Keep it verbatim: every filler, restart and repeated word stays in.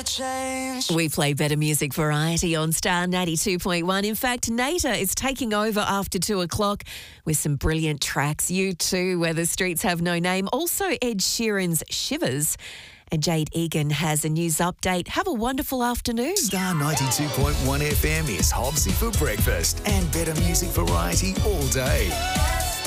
change. We play better music variety on Star ninety-two point one. In fact, Nater is taking over after two o'clock with some brilliant tracks. You too, Where the Streets Have No Name. Also Ed Sheeran's Shivers. And Jade Egan has a news update. Have a wonderful afternoon. Star ninety-two point one F M is Hobbsy for breakfast and better music variety all day.